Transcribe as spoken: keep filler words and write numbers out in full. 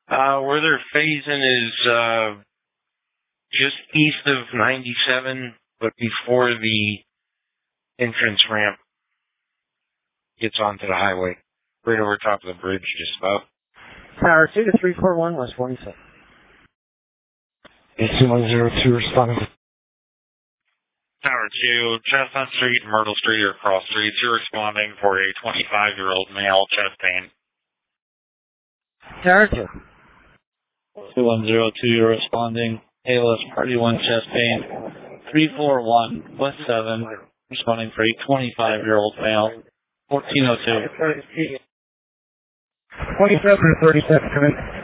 Uh, where they're phasing is uh, just east of ninety-seven, but before the entrance ramp gets onto the highway. Right over top of the bridge, just about. Tower two to three four one, West forty-seven. A two one zero two responding. Tower two, Chestnut Street, Myrtle Street, or Cross Street. You're responding for a twenty-five-year-old male chest pain. Tower two. two one zero two, you're responding. A L S Party one chest pain. three four one, West seven, responding for a twenty-five-year-old male. fourteen oh two. twenty-seven to thirty-seven, come in.